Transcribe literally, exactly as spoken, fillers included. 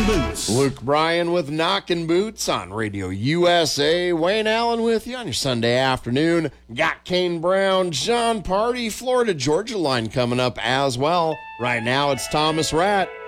Boots. Luke Bryan with Knockin' Boots on Radio U S A. Wayne Allen with you on your Sunday afternoon. Got Kane Brown, John Party, Florida Georgia line coming up as well. Right now it's Thomas Rat.